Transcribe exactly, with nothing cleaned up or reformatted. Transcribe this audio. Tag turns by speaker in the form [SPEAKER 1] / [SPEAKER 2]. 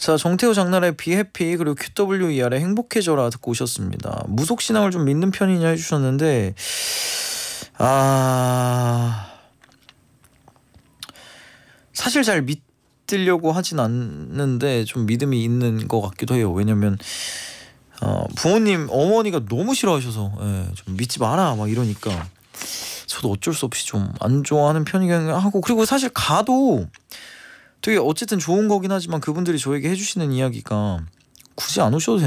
[SPEAKER 1] 자, 정태호 장나라의 비해피 그리고 큐더블유이알의 행복해져라 듣고 오셨습니다. 무속신앙을 좀 믿는 편이냐 해주셨는데 아... 사실 잘 믿으려고 하진 않는데 좀 믿음이 있는 것 같기도 해요. 왜냐면 어, 부모님 어머니가 너무 싫어하셔서 예, 좀 믿지 마라 막 이러니까 저도 어쩔 수 없이 좀 안 좋아하는 편이긴 하고, 그리고 사실 가도 되게 어쨌든 좋은 거긴 하지만 그분들이 저에게 해주시는 이야기가 굳이 안 오셔도